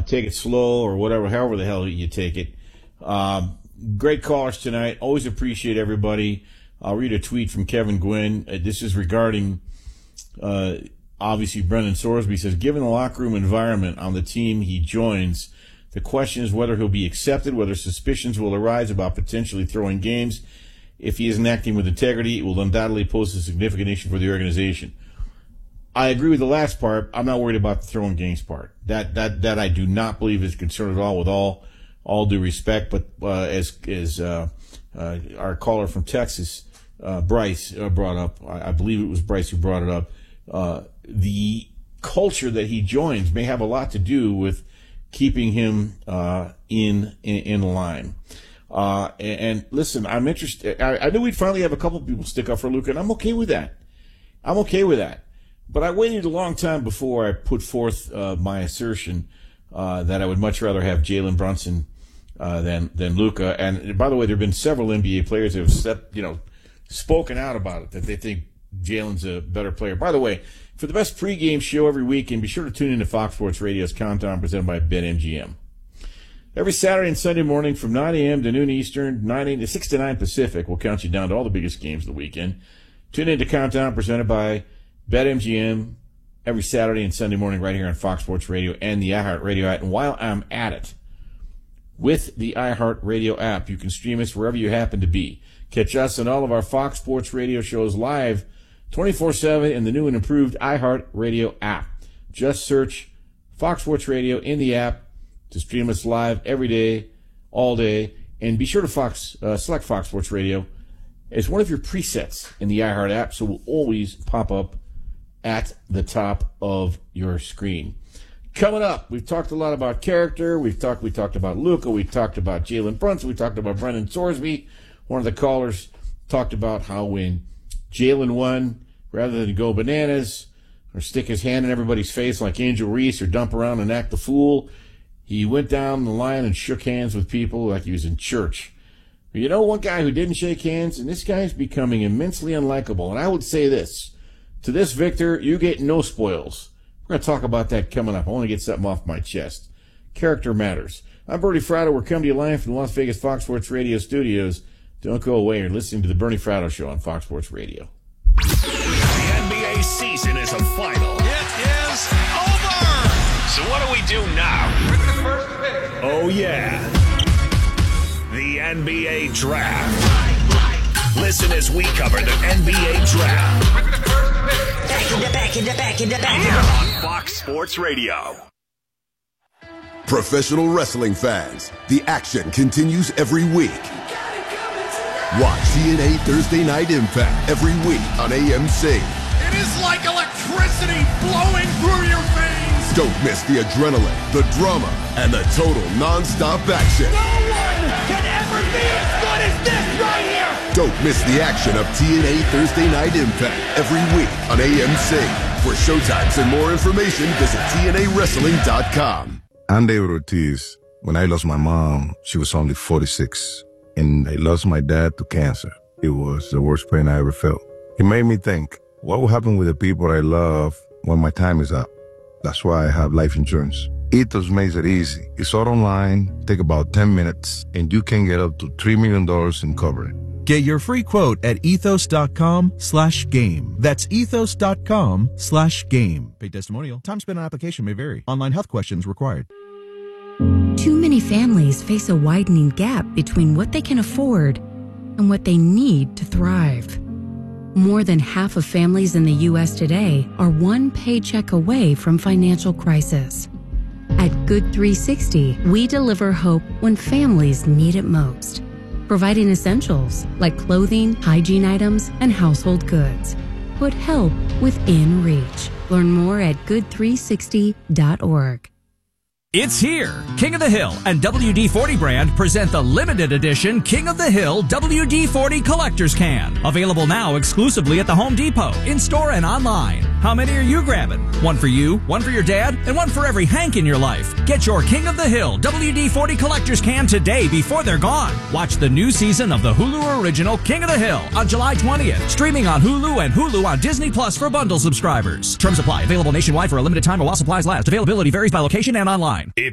take it slow or whatever, however the hell you take it. Great callers tonight. Always appreciate everybody. I'll read a tweet from Kevin Gwynn. This is regarding, obviously, Brendan Sorsby. Says, given the locker room environment on the team he joins, the question is whether he'll be accepted, whether suspicions will arise about potentially throwing games. If he isn't acting with integrity, it will undoubtedly pose a significant issue for the organization. I agree with the last part. I'm not worried about the throwing games part. That I do not believe is concerned at all, with all due respect. But as our caller from Texas, Bryce, brought up, I believe it was Bryce who brought it up, the culture that he joins may have a lot to do with keeping him in line. And listen, I'm interested. I knew we'd finally have a couple people stick up for Luka, and I'm okay with that. But I waited a long time before I put forth my assertion that I would much rather have Jalen Brunson than Luka. And by the way, there have been several NBA players who have spoken out about it, that they think Jalen's a better player. By the way, for the best pregame show every weekend, be sure to tune in to Fox Sports Radio's Countdown presented by BetMGM. Every Saturday and Sunday morning from 9 a.m. to noon Eastern, 6 to 9 Pacific, we'll count you down to all the biggest games of the weekend. Tune in to Countdown presented by BetMGM every Saturday and Sunday morning right here on Fox Sports Radio and the iHeartRadio app. And while I'm at it, with the iHeartRadio app, you can stream us wherever you happen to be. Catch us and all of our Fox Sports Radio shows live 24/7 in the new and improved iHeartRadio app. Just search Fox Sports Radio in the app to stream us live every day, all day. And be sure to select Fox Sports Radio as one of your presets in the iHeart app, so it will always pop up at the top of your screen. Coming up, we've talked a lot about character. We talked about Luka. We talked about Jalen Brunson. We talked about Brendan Sorsby. One of the callers talked about how when Jalen won, rather than go bananas or stick his hand in everybody's face like Angel Reese or dump around and act the fool, he went down the line and shook hands with people like he was in church. But you know one guy who didn't shake hands, and this guy's becoming immensely unlikable. And I would say this, to this Victor, you get no spoils. We're going to talk about that coming up. I want to get something off my chest. Character matters. I'm Bernie Fratto. We're coming to you live from the Las Vegas Fox Sports Radio studios. Don't go away. You're listening to the Bernie Fratto Show on Fox Sports Radio. The NBA season is a final. It is over! So what do we do now? With the first pick. Oh, yeah. The NBA Draft. Listen as we cover the NBA Draft. With the first pick. Here on Fox Sports Radio. Professional wrestling fans, the action continues every week. Watch TNA Thursday Night Impact every week on AMC. It is like electricity blowing through your veins. Don't miss the adrenaline, the drama, and the total non-stop action. No one can ever be as good as this right here. Don't miss the action of TNA Thursday Night Impact every week on AMC. For showtimes and more information, visit TNAWrestling.com. I'm David Ortiz. When I lost my mom, she was only 46. And I lost my dad to cancer. It was the worst pain I ever felt. It made me think, what will happen with the people I love when my time is up? That's why I have life insurance. Ethos makes it easy. It's all online, take about 10 minutes, and you can get up to $3 million in coverage. Get your free quote at ethos.com/game. That's ethos.com/game. Paid testimonial. Time spent on application may vary. Online health questions required. Too many families face a widening gap between what they can afford and what they need to thrive. More than half of families in the U.S. today are one paycheck away from financial crisis. At Good 360, we deliver hope when families need it most, providing essentials like clothing, hygiene items, and household goods. Put help within reach. Learn more at good360.org. It's here. King of the Hill and WD-40 brand present the limited edition King of the Hill WD-40 Collector's Can. Available now exclusively at the Home Depot, in-store and online. How many are you grabbing? One for you, one for your dad, and one for every Hank in your life. Get your King of the Hill WD-40 Collector's Can today before they're gone. Watch the new season of the Hulu original King of the Hill on July 20th. Streaming on Hulu and Hulu on Disney Plus for bundle subscribers. Terms apply. Available nationwide for a limited time while supplies last. Availability varies by location and online.